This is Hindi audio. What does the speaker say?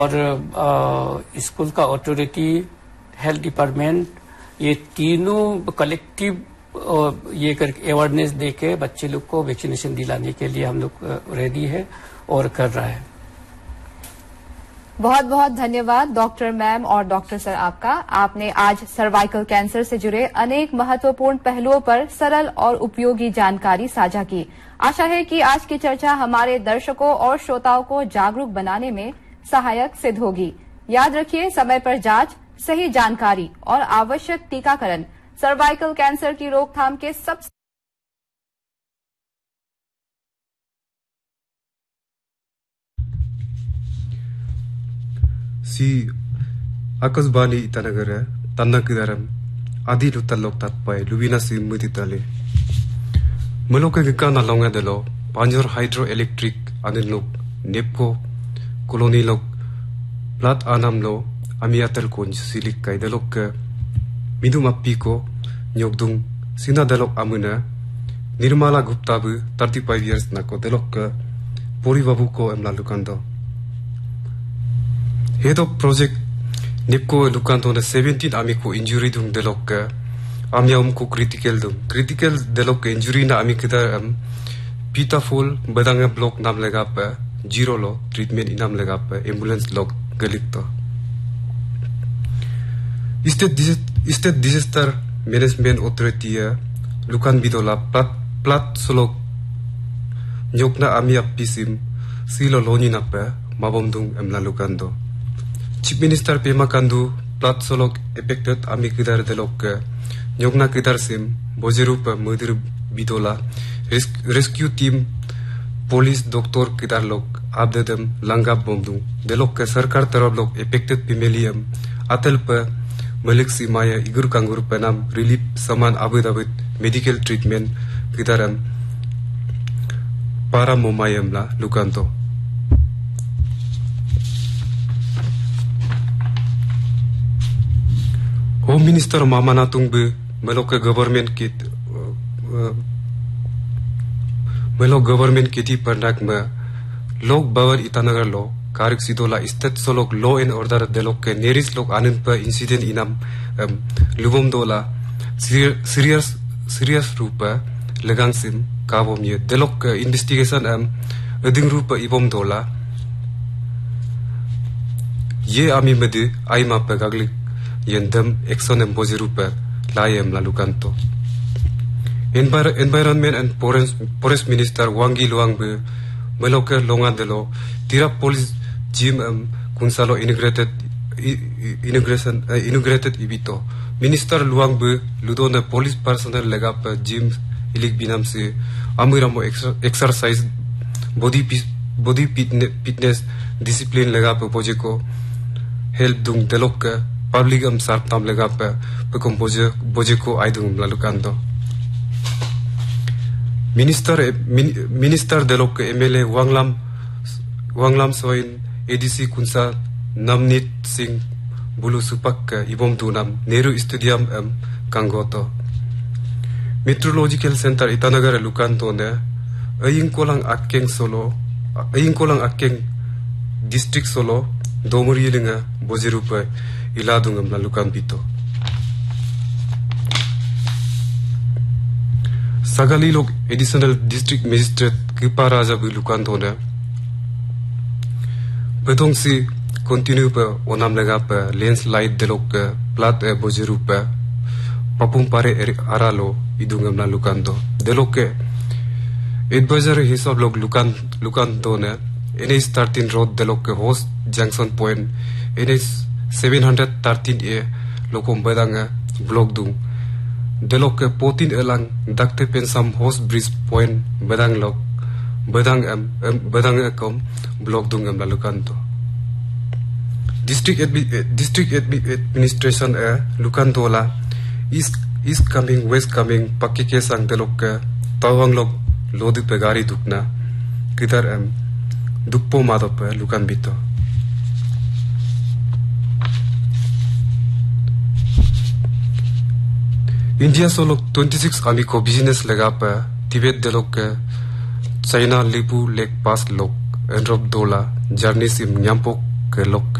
और स्कूल का अथॉरिटी, हेल्थ डिपार्टमेंट, ये तीनों कलेक्टिव ये करके अवेयरनेस देके बच्चे लोग को वैक्सीनेशन दिलाने के लिए हम लोग रेडी है और कर रहा है। बहुत बहुत धन्यवाद डॉक्टर मैम और डॉक्टर सर आपका। आपने आज सर्वाइकल कैंसर से जुड़े अनेक महत्वपूर्ण पहलुओं पर सरल और उपयोगी जानकारी साझा की। आशा है कि आज की चर्चा हमारे दर्शकों और श्रोताओं को जागरूक बनाने में सहायक सिद्ध होगी। याद रखिए, समय पर जांच, सही जानकारी और आवश्यक टीकाकरण सर्वाइकल कैंसर की रोकथाम के सबसे si akasbali itanagara tanakidaram adi lutalok tatpai lubina si mutitale meloke gikana longa delo panjor hydroelectric anilok nepco koloni lok plat anamlo amiatel konj silik kai delok midum appiko nyogdung sina delok amuna nirmala gupta bu 35 years nako delok pori babu ko emlalukando Head of project Nipco Lukanto na 17 ami ko injury dung delok ami ko critical delok injury na ami kita pitaful badanga block nam lega pa zero lo treatment inam lega pa ambulance log galit to state disaster management authority Lukan bidola plat solo nyokna ami apisim silo loni na pa mabom dung emla Lukando Chief Minister Pema Kandu plat solok affected ami kidar delok nyogna kidar sim bojerup mudir bidola rescue team police doctor kidar lok abdedam langa bomdu delok sarkar taraf lok affected pimelium atel pa malik simaya igur kangur panam relief saman abud medical treatment kidaram para momayam la Lukanto Home Minister Mama Natungbe Meloke government kit Melo government kiti pernak me log bawar itanagar lo karik sidola istat solok law and order delok ke neris lok anin pa incident inam lubom dola serious rupa legang sim kabom ye delok investigation ading rupa ibom dola ye ami mede ai ma pa gaglik yendam action empojerupa layem lalukanto environment and forest minister Wangi Luangbe meloke longadelo tira police gym kunsalo integrated ibito minister Luangbe ludona police personnel legap gym ilik binam se amiramo exercise body fitness discipline legap pojeko help dung delok public sartam lega pe pekom boje ko aidung lalukando minister delok MLA Wanglam Soin ADC Kunsa Namnit Singh Bulu Supak ibom tunam Nehru Stadium Kangoto Meteorological Center Itanagar Lukanto ne aying kolang akeng district solo domuri linga bojerupa iladungam lalukan bito sagali log additional district magistrate Kripa Raja Lukan tone betong si continue pa onam lega pa landslide delok plat bojerupa papum pare aralo idungam lalukan to delok advisor hisab log lukan tone NH 13 road delok host junction point NH 713A lokom badanga block dung delok potin elang dakte pensam host bridge point badang kom block dung am lalukanto district administration Lukanto la east coming west coming pakike sang delok tawang lok lodi pegari dukna kidar dukpo madop Lukan bito India solo 26 amiko business legapa Tibet delok China Lipu Lake Pass lok Enrop Dola journey sim nyampok ke lok